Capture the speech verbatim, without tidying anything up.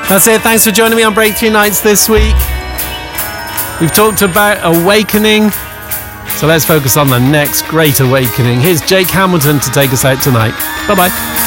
That's it. Thanks for joining me on Breakthrough Nights this week. We've talked about awakening, so let's focus on the next great awakening. Here's Jake Hamilton to take us out tonight. Bye-bye.